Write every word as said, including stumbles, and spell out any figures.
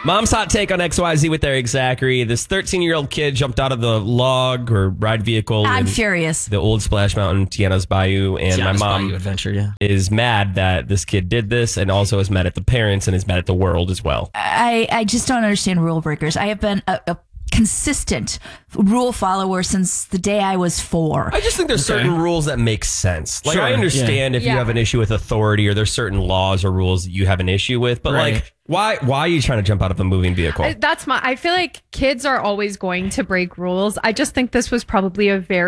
Mom's hot take on X Y Z with Eric Zachary. This thirteen-year-old kid jumped out of the log or ride vehicle. I'm furious. The old Splash Mountain, Tiana's Bayou, and Tiana's my mom Bayou Adventure, yeah. is mad that this kid did this, and also is mad at the parents and is mad at the world as well. I, I just don't understand rule breakers. I have been a, a consistent rule follower since the day I was four. I just think there's Okay. certain rules that make sense. Like, Sure, I understand if you Yeah. have an issue with authority or there's certain laws or rules that you have an issue with, but Right. like, why why are you trying to jump out of a moving vehicle? I- That's my, I feel like kids are always going to break rules. I just think this was probably a very